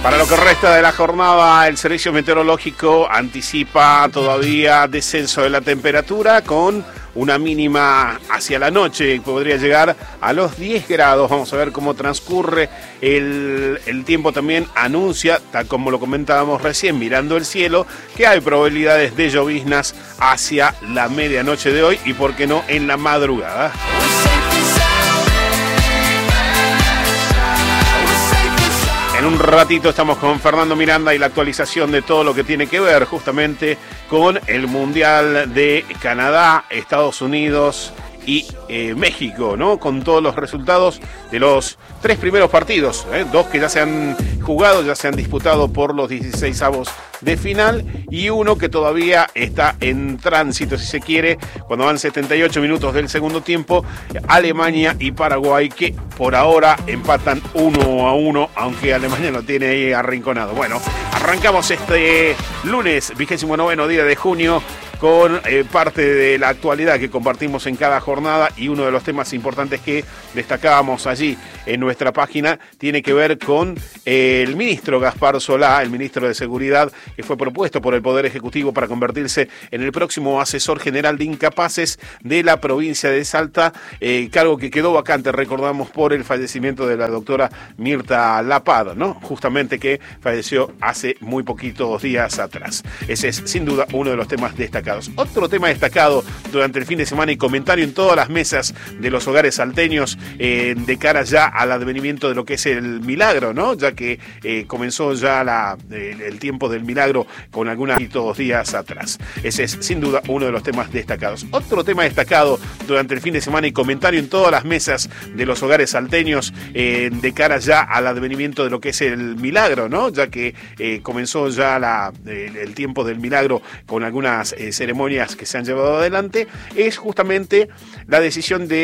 Para lo que resta de la jornada, el Servicio Meteorológico anticipa todavía descenso de la temperatura con una mínima hacia la noche, podría llegar a los 10 grados. Vamos a ver cómo transcurre el tiempo. También anuncia, tal como lo comentábamos recién, mirando el cielo, que hay probabilidades de lloviznas hacia la medianoche de hoy y, por qué no, en la madrugada. En un ratito estamos con Fernando Miranda y la actualización de todo lo que tiene que ver justamente con el Mundial de Canadá, Estados Unidos y México, ¿no? Con todos los resultados de los 3 primeros partidos, dos que ya se han jugado, ya se han disputado por los 16avos de final, y uno que todavía está en tránsito, si se quiere, cuando van 78 minutos del segundo tiempo, Alemania y Paraguay, que por ahora empatan 1-1, aunque Alemania lo tiene ahí arrinconado. Bueno, arrancamos este lunes, 29º día de junio, con parte de la actualidad que compartimos en cada jornada, y uno de los temas importantes que destacábamos allí en nuestra página tiene que ver con el ministro Gaspar Solá, el ministro de Seguridad, que fue propuesto por el Poder Ejecutivo para convertirse en el próximo asesor general de incapaces de la provincia de Salta, cargo que quedó vacante, recordamos, por el fallecimiento de la doctora Mirta Lapad, ¿no? Justamente, que falleció hace muy poquitos días atrás. Ese es sin duda uno de los temas destacados. Otro tema destacado durante el fin de semana y comentario en todas las mesas de los hogares salteños de cara ya al advenimiento de lo que es el milagro, ¿no? Ya que comenzó ya el tiempo del milagro con algunos días atrás. Ese es sin duda uno de los temas destacados. Otro tema destacado durante el fin de semana y comentario en todas las mesas de los hogares salteños de cara ya al advenimiento de lo que es el milagro, ¿no? Ya que comenzó ya el tiempo del milagro con algunas ceremonias que se han llevado adelante, es justamente la decisión de